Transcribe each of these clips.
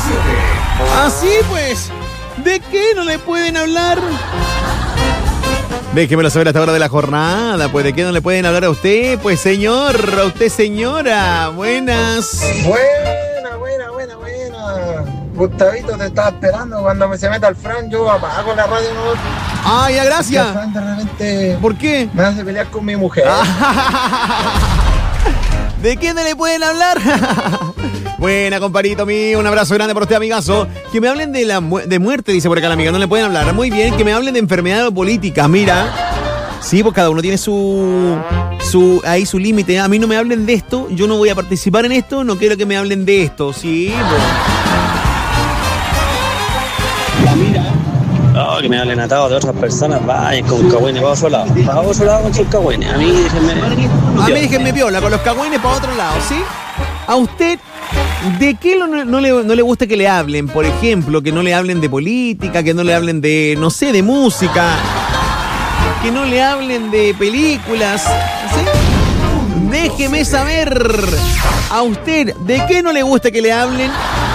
Así pues, ¿de qué no le pueden hablar? Déjemelo saber a esta hora de la jornada, pues ¿de qué no le pueden hablar a usted? Pues señor, a usted señora, buenas. Buena. Gustavito, te estaba esperando. Cuando se meta el Fran, yo apago la radio. ¿No? Ah, ya, gracias. El Fran de repente ¿Por qué? me hace pelear con mi mujer. ¿De qué no le pueden hablar? Buena, compadrito mío, un abrazo grande para usted, amigazo. Que me hablen de muerte, dice por acá la amiga, no le pueden hablar. Muy bien, que me hablen de enfermedad o política, mira. Sí, pues cada uno tiene su límite. A mí no me hablen de esto, yo no voy a participar en esto, no quiero que me hablen de esto, sí. Pues. Oh, que me hablen atado de otras personas, vayan con cagüines para otro lado. Para otro lado con sus cagüines. A mí déjenme piola, con los cagüines para otro lado, ¿sí? A usted, ¿de qué no le gusta que le hablen? Por ejemplo, que no le hablen de política, que no le hablen de, no sé, de música, que no le hablen de películas, ¿sí? Déjeme saber, a usted, ¿de qué no le gusta que le hablen?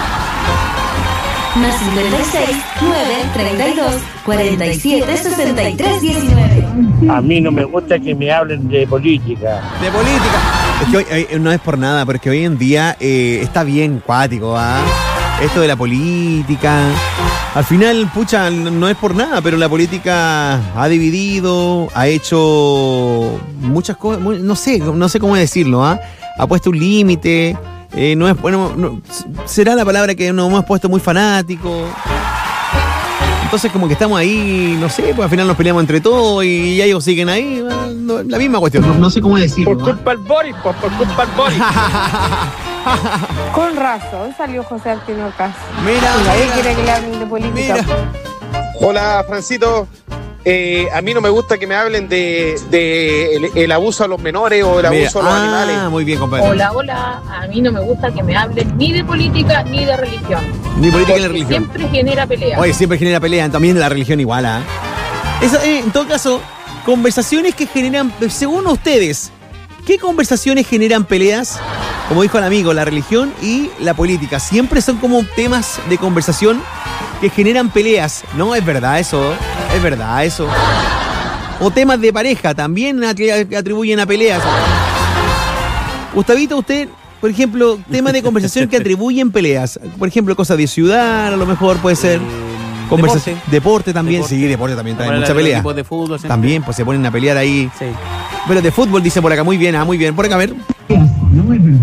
Más 56 9 32 47 63 19. A mí no me gusta que me hablen de política. De política. Es que hoy, no es por nada, pero es que hoy en día está bien cuático, ¿ah? Esto de la política. Al final, pucha, no es por nada, pero la política ha dividido, ha hecho muchas cosas, no sé cómo decirlo, ¿ah? Ha puesto un límite. No es bueno, no, será la palabra que nos hemos puesto muy fanático. Entonces como que estamos ahí, no sé, pues al final nos peleamos entre todos y ya ellos siguen ahí, la misma cuestión. No sé cómo decirlo. Por culpa del Boris, por culpa del Boris. Con razón salió José Antonio Caz. Mira, nadie quiere que le hablen de política. Mira. Hola, Francito. A mí no me gusta que me hablen de el abuso a los menores o el abuso a los animales. Muy bien, compadre. Hola, a mí no me gusta que me hablen ni de política ni de religión. Ni política ni de religión. Siempre genera pelea. Oye, siempre genera pelea, también la religión igual, ¿ah? En todo caso, conversaciones que generan, según ustedes, ¿qué conversaciones generan peleas? Como dijo el amigo, la religión y la política. Siempre son como temas de conversación que generan peleas. No, es verdad eso. Es verdad eso. O temas de pareja también atribuyen a peleas. Gustavito, usted, por ejemplo, temas de conversación que atribuyen peleas. Por ejemplo, cosas de ciudad, a lo mejor puede ser. Deporte también. Sí, deporte también trae mucha pelea. De fútbol, también, pues se ponen a pelear ahí. Sí. Pero de fútbol dice por acá, muy bien, muy bien. Por acá, a ver.